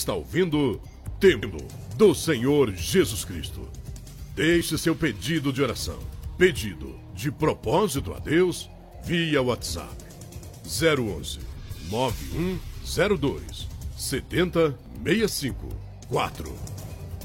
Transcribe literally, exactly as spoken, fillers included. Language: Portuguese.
está ouvindo Tempo do Senhor Jesus Cristo. Deixe seu pedido de oração, pedido de propósito a Deus, via WhatsApp zero onze, nove um zero dois, sete zero seis cinco quatro.